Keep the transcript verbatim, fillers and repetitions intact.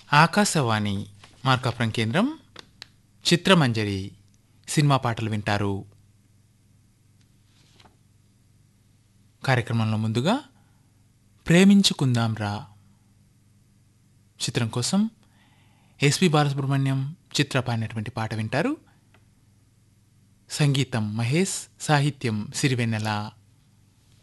ఆకాశవాణి మార్కాపురం కేంద్రం చిత్రమంజరి సినిమా పాటలు వింటారు. కార్యక్రమంలో ముందుగా ప్రేమించుకుందాంరా చిత్రం కోసం ఎస్పి బాలసుబ్రహ్మణ్యం చిత్ర పాడినటువంటి పాట వింటారు. సంగీతం మహేష్, సాహిత్యం సిరివెన్నెల.